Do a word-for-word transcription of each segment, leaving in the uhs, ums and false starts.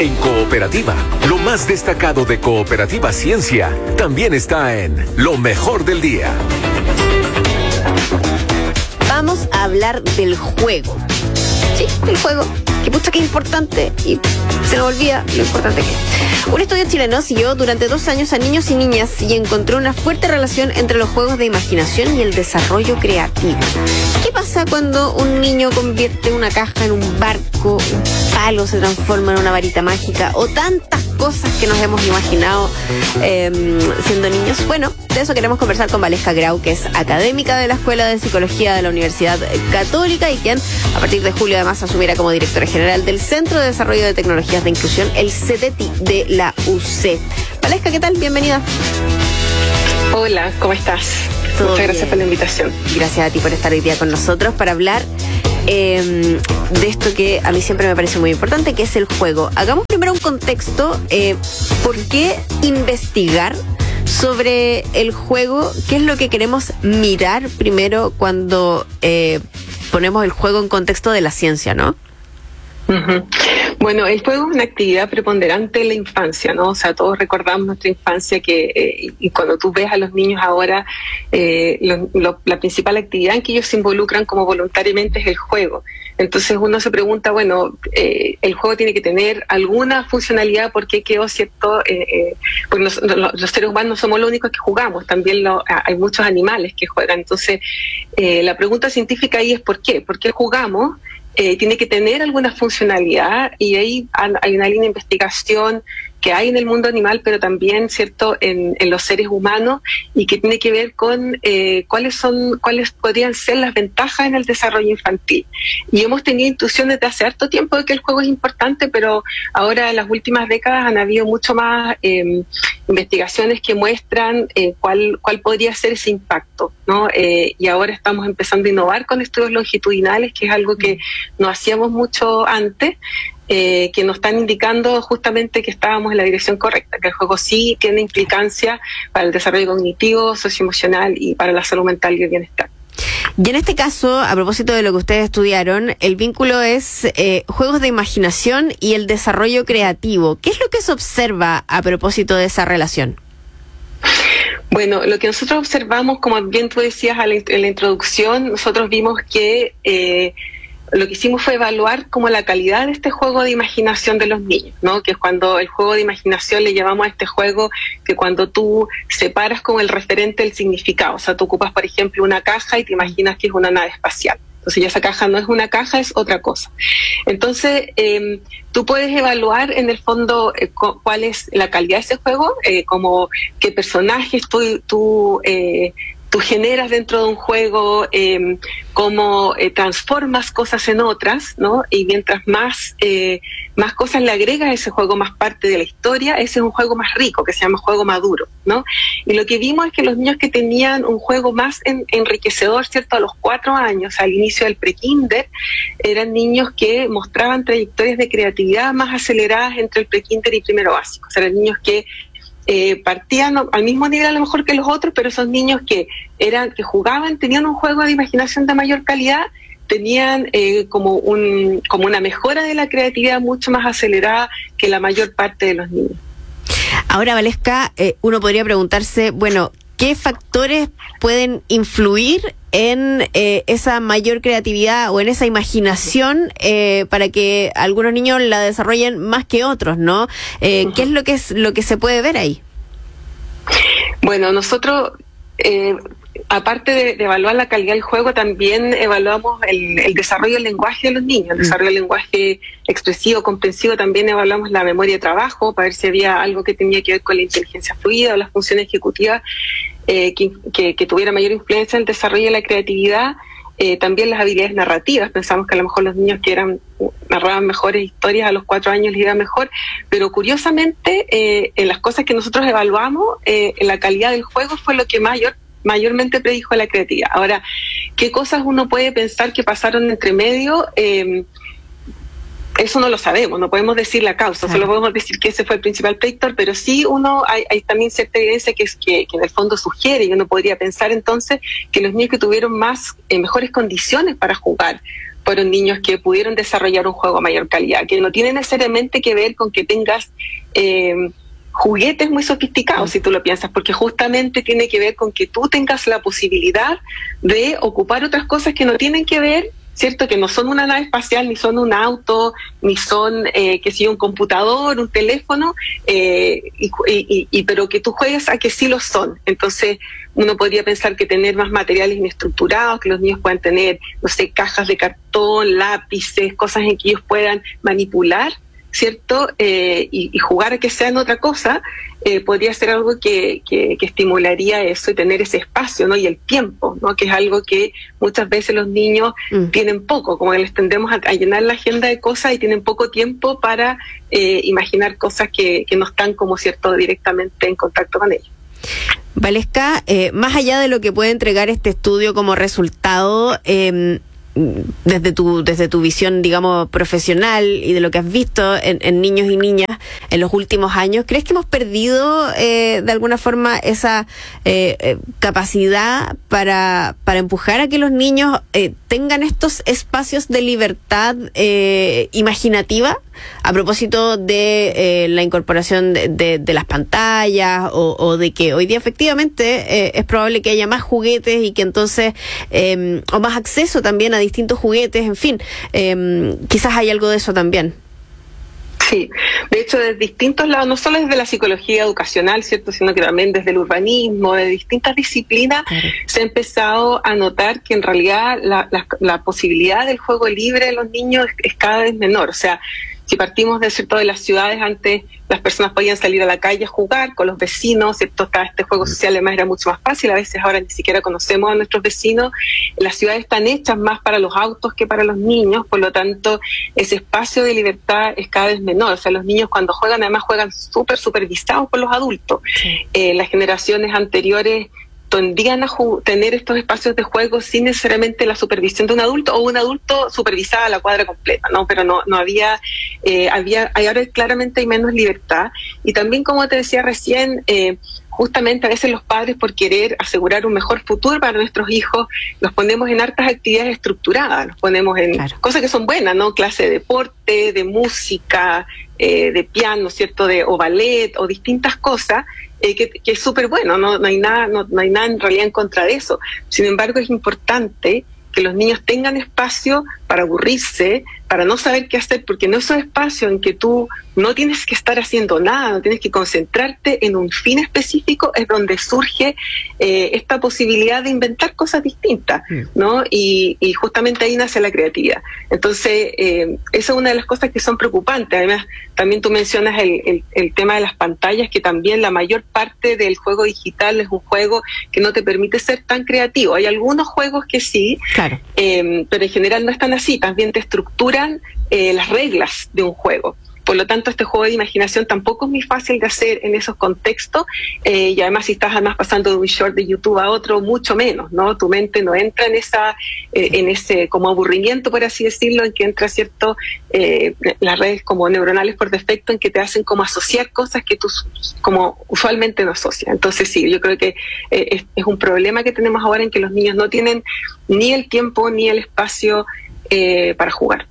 En Cooperativa, lo más destacado de Cooperativa Ciencia también está en Lo Mejor del Día. Vamos a hablar del juego. Sí, el juego. Que pucha que es importante y se nos olvida lo importante que es. Un estudio chileno siguió durante dos años a niños y niñas y encontró una fuerte relación entre los juegos de imaginación y el desarrollo creativo. ¿Qué pasa cuando un niño convierte una caja en un barco, un palo se transforma en una varita mágica o tantas cosas que nos hemos imaginado eh, siendo niños? Bueno, de eso queremos conversar con Valesca Grau, que es académica de la Escuela de Psicología de la Universidad Católica y quien a partir de julio además asumirá como directora general del Centro de Desarrollo de Tecnologías de Inclusión, el CEDETI de la U C. Valesca, ¿qué tal? Bienvenida. Hola, ¿cómo estás? Todo Muchas bien. Gracias por la invitación. Gracias a ti por estar hoy día con nosotros para hablar eh, de esto que a mí siempre me parece muy importante, que es el juego. Hagamos primero un contexto. Eh, ¿Por qué investigar sobre el juego? ¿Qué es lo que queremos mirar primero cuando eh, ponemos el juego en contexto de la ciencia, no? Uh-huh. Bueno, el juego es una actividad preponderante en la infancia, ¿no? O sea, todos recordamos nuestra infancia que, eh, y cuando tú ves a los niños ahora, eh, lo, lo, la principal actividad en que ellos se involucran como voluntariamente es el juego. Entonces uno se pregunta, bueno, eh, el juego tiene que tener alguna funcionalidad porque quedó cierto, eh, eh, porque los, los, los seres humanos no somos los únicos que jugamos, también lo, hay muchos animales que juegan. Entonces eh, la pregunta científica ahí es ¿por qué? ¿Por qué jugamos? Eh, tiene que tener alguna funcionalidad y ahí hay una línea de investigación que hay en el mundo animal, pero también, cierto, en, en los seres humanos y que tiene que ver con eh, cuáles son, cuáles podrían ser las ventajas en el desarrollo infantil. Y hemos tenido intuiciones de hace harto tiempo de que el juego es importante, pero ahora en las últimas décadas han habido mucho más eh, investigaciones que muestran eh, cuál, cuál podría ser ese impacto, ¿no? Eh, y ahora estamos empezando a innovar con estudios longitudinales, que es algo que no hacíamos mucho antes. Eh, que nos están indicando justamente que estábamos en la dirección correcta, que el juego sí tiene implicancia para el desarrollo cognitivo, socioemocional y para la salud mental y el bienestar. Y en este caso, a propósito de lo que ustedes estudiaron, el vínculo es eh, juegos de imaginación y el desarrollo creativo. ¿Qué es lo que se observa a propósito de esa relación? Bueno, lo que nosotros observamos, como bien tú decías en la introducción, nosotros vimos que eh, lo que hicimos fue evaluar como la calidad de este juego de imaginación de los niños, ¿no? Que es cuando el juego de imaginación le llamamos a este juego que cuando tú separas con el referente el significado, o sea, tú ocupas, por ejemplo, una caja y te imaginas que es una nave espacial. Entonces ya esa caja no es una caja, es otra cosa. Entonces, eh, tú puedes evaluar en el fondo eh, cuál es la calidad de ese juego, eh, como qué personajes tú... tú eh, tú generas dentro de un juego, eh, cómo eh, transformas cosas en otras, ¿no? Y mientras más eh, más cosas le agregas a ese juego, más parte de la historia, ese es un juego más rico, que se llama juego maduro, ¿no? Y lo que vimos es que los niños que tenían un juego más en, enriquecedor, ¿cierto? A los cuatro años, al inicio del prekinder, eran niños que mostraban trayectorias de creatividad más aceleradas entre el prekinder y primero básico. O sea, eran niños que Eh, partían al mismo nivel a lo mejor que los otros, pero esos niños que eran que jugaban, tenían un juego de imaginación de mayor calidad, tenían eh, como un como una mejora de la creatividad mucho más acelerada que la mayor parte de los niños. Ahora, Valesca, eh, uno podría preguntarse, bueno, ¿qué factores pueden influir en eh, esa mayor creatividad o en esa imaginación eh, para que algunos niños la desarrollen más que otros, ¿no? Eh, uh-huh. ¿Qué es lo que es lo que se puede ver ahí? Bueno, nosotros, eh, aparte de, de evaluar la calidad del juego, también evaluamos el, el desarrollo del lenguaje de los niños, el uh-huh. desarrollo del lenguaje expresivo, comprensivo. También evaluamos la memoria de trabajo para ver si había algo que tenía que ver con la inteligencia fluida o las funciones ejecutivas. Eh, que, que, que tuviera mayor influencia en el desarrollo de la creatividad, eh, también las habilidades narrativas. Pensamos que a lo mejor los niños que eran narraban mejores historias a los cuatro años les iba mejor, pero curiosamente eh, en las cosas que nosotros evaluamos, eh, en la calidad del juego fue lo que mayor mayormente predijo la creatividad. Ahora, ¿qué cosas uno puede pensar que pasaron entre medio? Eh, Eso no lo sabemos, no podemos decir la causa, claro. Solo podemos decir que ese fue el principal predictor, pero sí uno hay, hay también cierta evidencia que es que, que en el fondo sugiere, y uno podría pensar entonces que los niños que tuvieron más eh, mejores condiciones para jugar, fueron niños que pudieron desarrollar un juego a mayor calidad, que no tiene necesariamente que ver con que tengas eh, juguetes muy sofisticados, si tú lo piensas, porque justamente tiene que ver con que tú tengas la posibilidad de ocupar otras cosas que no tienen que ver, ¿cierto? Que no son una nave espacial, ni son un auto, ni son, eh, que si un computador, un teléfono, eh, y, y, y, pero que tú juegues a que sí lo son. Entonces, uno podría pensar que tener más materiales inestructurados, que los niños puedan tener, no sé, cajas de cartón, lápices, cosas en que ellos puedan manipular, ¿cierto? Eh, y, y jugar a que sean otra cosa, eh, podría ser algo que, que, que estimularía eso y tener ese espacio, ¿no? Y el tiempo, ¿no? Que es algo que muchas veces los niños mm. tienen poco, como que les tendemos a, a llenar la agenda de cosas y tienen poco tiempo para eh, imaginar cosas que, que no están, como cierto, directamente en contacto con ellos. Valesca, eh, más allá de lo que puede entregar este estudio como resultado, eh, desde tu desde tu visión, digamos, profesional y de lo que has visto en, en niños y niñas en los últimos años, ¿crees que hemos perdido eh, de alguna forma esa eh, eh, capacidad para para empujar a que los niños eh, tengan estos espacios de libertad eh, imaginativa? A propósito de eh, la incorporación de, de, de las pantallas o, o de que hoy día efectivamente eh, es probable que haya más juguetes y que entonces, eh, o más acceso también a distintos juguetes, en fin, eh, quizás hay algo de eso también. Sí, de hecho, desde distintos lados, no solo desde la psicología educacional, ¿cierto?, sino que también desde el urbanismo, de distintas disciplinas, claro, se ha empezado a notar que en realidad la, la, la posibilidad del juego libre de los niños es, es cada vez menor. O sea, si partimos de cierto de las ciudades, antes las personas podían salir a la calle a jugar con los vecinos, ¿cierto? Este juego social además era mucho más fácil, a veces ahora ni siquiera conocemos a nuestros vecinos. Las ciudades están hechas más para los autos que para los niños, por lo tanto ese espacio de libertad es cada vez menor. O sea, los niños cuando juegan además juegan súper supervisados por los adultos. Sí. Eh, las generaciones anteriores tendrían a ju- tener estos espacios de juego sin necesariamente la supervisión de un adulto o un adulto supervisaba la cuadra completa, ¿no? Pero no no había, eh, había, ahora claramente hay menos libertad. Y también, como te decía recién, eh, justamente a veces los padres, por querer asegurar un mejor futuro para nuestros hijos, los ponemos en hartas actividades estructuradas, los ponemos en claro. cosas que son buenas, ¿no? Clase de deporte, de música, eh, de piano, ¿cierto? De, o ballet, o distintas cosas, eh, que, que es súper bueno, ¿no? No hay nada, no, no hay nada en realidad en contra de eso. Sin embargo, es importante que los niños tengan espacio para aburrirse, para no saber qué hacer, porque no es un espacio en que tú no tienes que estar haciendo nada, no tienes que concentrarte en un fin específico, es donde surge eh, esta posibilidad de inventar cosas distintas, ¿no? Y, y justamente ahí nace la creatividad. Entonces, eh, esa es una de las cosas que son preocupantes. Además, también tú mencionas el, el, el tema de las pantallas, que también la mayor parte del juego digital es un juego que no te permite ser tan creativo. Hay algunos juegos que sí, claro. eh, pero en general no están así, también te estructuran eh, las reglas de un juego. Por lo tanto, este juego de imaginación tampoco es muy fácil de hacer en esos contextos, eh, y además si estás además pasando de un short de YouTube a otro, mucho menos, ¿no? Tu mente no entra en esa, eh, en ese como aburrimiento, por así decirlo, en que entra, ¿cierto? Eh, las redes como neuronales por defecto, en que te hacen como asociar cosas que tú como usualmente no asocias. Entonces sí, yo creo que eh, es, es un problema que tenemos ahora en que los niños no tienen ni el tiempo ni el espacio eh, para jugar.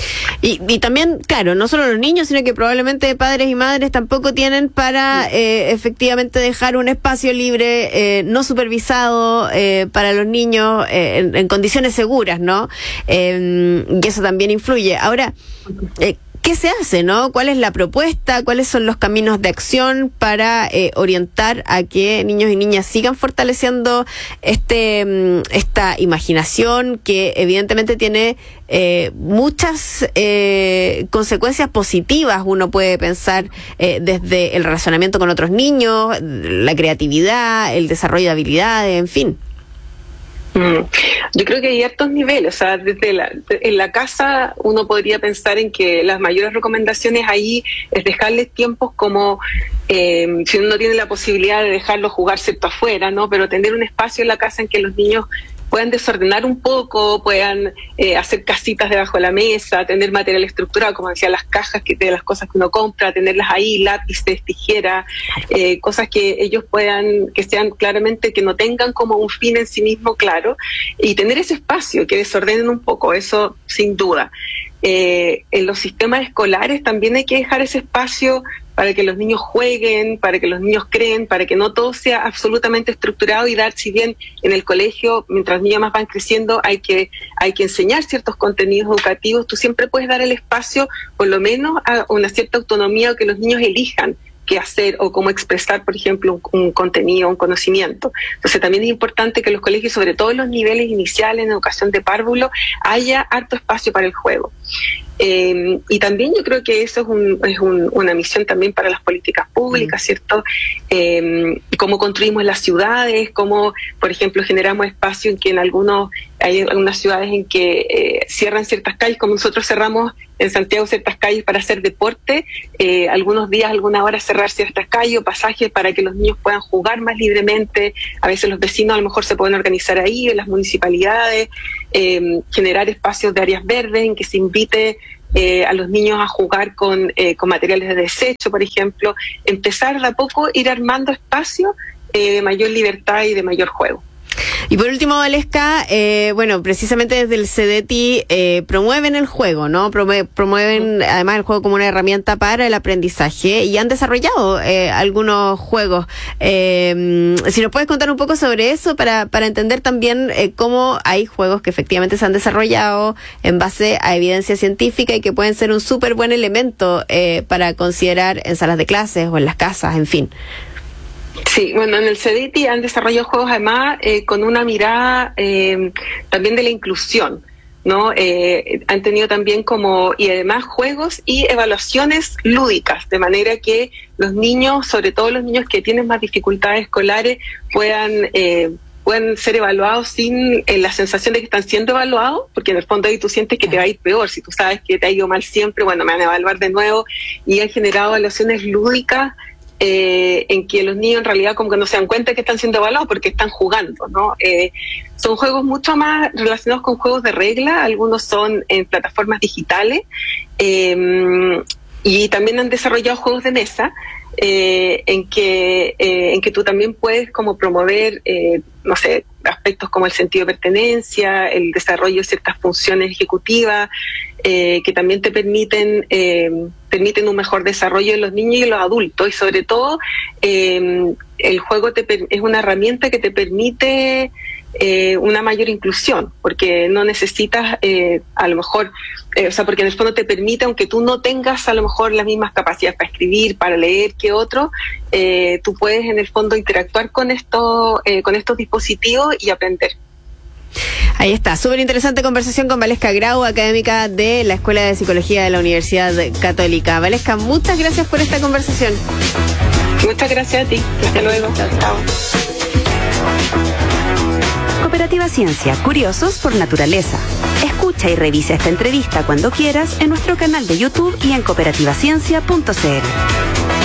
Y, y también, claro, no solo los niños, sino que probablemente padres y madres tampoco tienen para eh, efectivamente dejar un espacio libre, eh, no supervisado eh, para los niños eh, en, en condiciones seguras, ¿no? Eh, y eso también influye. Ahora, eh, ¿qué se hace, no? ¿Cuál es la propuesta? ¿Cuáles son los caminos de acción para eh, orientar a que niños y niñas sigan fortaleciendo este esta imaginación que evidentemente tiene eh, muchas eh, consecuencias positivas? Uno puede pensar eh, desde el relacionamiento con otros niños, la creatividad, el desarrollo de habilidades, en fin. Mm. Yo creo que hay hartos niveles, o sea, desde la, en la casa uno podría pensar en que las mayores recomendaciones ahí es dejarles tiempos como, eh, si uno no tiene la posibilidad de dejarlos jugar cierto afuera, ¿no? Pero tener un espacio en la casa en que los niños puedan desordenar un poco, puedan eh, hacer casitas debajo de la mesa, tener material estructurado, como decía, las cajas que, de las cosas que uno compra, tenerlas ahí, lápices, tijeras, eh, cosas que ellos puedan, que sean claramente, que no tengan como un fin en sí mismo claro, y tener ese espacio, que desordenen un poco, eso sin duda. Eh, en los sistemas escolares también hay que dejar ese espacio para que los niños jueguen, para que los niños creen, para que no todo sea absolutamente estructurado y dar, si bien en el colegio, mientras los niños más van creciendo, hay que, hay que enseñar ciertos contenidos educativos, tú siempre puedes dar el espacio, por lo menos, a una cierta autonomía o que los niños elijan qué hacer o cómo expresar, por ejemplo, un, un contenido, un conocimiento. Entonces también es importante que en los colegios, sobre todo en los niveles iniciales, en educación de párvulo, haya harto espacio para el juego. Eh, y también yo creo que eso es, un, es un, una misión también para las políticas públicas, ¿cierto? Eh, cómo construimos las ciudades, cómo, por ejemplo, generamos espacio en que en algunos, hay algunas ciudades en que eh, cierran ciertas calles, como nosotros cerramos en Santiago ciertas calles para hacer deporte, eh, algunos días, algunas horas cerrar ciertas calles o pasajes para que los niños puedan jugar más libremente. A veces los vecinos a lo mejor se pueden organizar ahí, en las municipalidades, eh, generar espacios de áreas verdes en que se invite eh, a los niños a jugar con, eh, con materiales de desecho, por ejemplo. Empezar de a poco, ir armando espacios eh, de mayor libertad y de mayor juego. Y por último, Valesca, eh, bueno, precisamente desde el CEDETI eh, promueven el juego, ¿no? Promue- promueven además el juego como una herramienta para el aprendizaje y han desarrollado eh, algunos juegos. Eh, si nos puedes contar un poco sobre eso para, para entender también eh, cómo hay juegos que efectivamente se han desarrollado en base a evidencia científica y que pueden ser un súper buen elemento eh, para considerar en salas de clases o en las casas, en fin. Sí, bueno, en el CEDETI han desarrollado juegos además eh, con una mirada eh, también de la inclusión, ¿no? Eh, han tenido también como, y además juegos y evaluaciones lúdicas, de manera que los niños, sobre todo los niños que tienen más dificultades escolares, puedan... Eh, pueden ser evaluados sin eh, la sensación de que están siendo evaluados, porque en el fondo ahí tú sientes que te va a ir peor. Si tú sabes que te ha ido mal siempre, bueno, me van a evaluar de nuevo, y han generado evaluaciones lúdicas eh, en que los niños en realidad como que no se dan cuenta que están siendo evaluados porque están jugando, ¿no? Eh, son juegos mucho más relacionados con juegos de regla, algunos son en plataformas digitales, eh, y también han desarrollado juegos de mesa, Eh, en que eh, en que tú también puedes como promover eh, no sé, aspectos como el sentido de pertenencia, el desarrollo de ciertas funciones ejecutivas eh, que también te permiten eh, permiten un mejor desarrollo de los niños y de los adultos, y sobre todo eh, el juego te, es una herramienta que te permite eh, una mayor inclusión, porque no necesitas eh, a lo mejor Eh, o sea, porque en el fondo te permite, aunque tú no tengas a lo mejor las mismas capacidades para escribir, para leer que otro, eh, tú puedes en el fondo interactuar con esto, eh, con estos dispositivos y aprender. Ahí está, súper interesante conversación con Valesca Grau, académica de la Escuela de Psicología de la Universidad Católica. Valesca, muchas gracias por esta conversación. Muchas gracias a ti. Hasta luego. Chao, chao. Cooperativa Ciencia, curiosos por naturaleza. Escucha y revisa esta entrevista cuando quieras en nuestro canal de YouTube y en cooperativa ciencia punto c l.